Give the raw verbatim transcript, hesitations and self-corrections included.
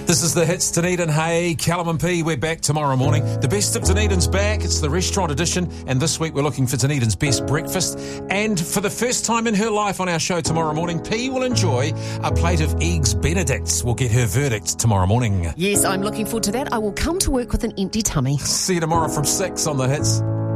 This is the hits, Dunedin. Hey, Callum and P, we're back tomorrow morning. The best of Dunedin's back. It's the restaurant edition, and this week we're looking for Dunedin's best breakfast. And for the first time in her life on our show tomorrow morning, P will enjoy a plate of Eggs Benedict. We'll get her verdict tomorrow morning. Yes, I'm looking forward to that. I will come to work with an empty tummy. See you tomorrow from six on the hits.